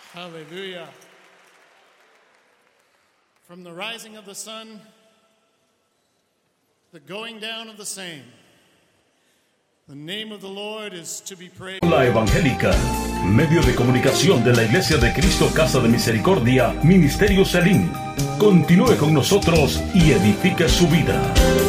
Hallelujah. From the rising of the sun, the going down of the same, the name of the Lord is to be praised. La Evangélica, medio de comunicación de la Iglesia de Cristo Casa de Misericordia, Ministerio Selim. Continúe con nosotros y edifique su vida.